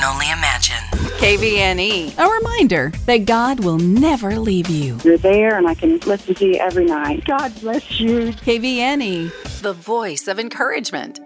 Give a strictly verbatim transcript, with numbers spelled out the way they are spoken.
only imagine. K V N E, a reminder that God will never leave you. You're there, and I can listen to you every night. God bless you. K V N E, the voice of encouragement.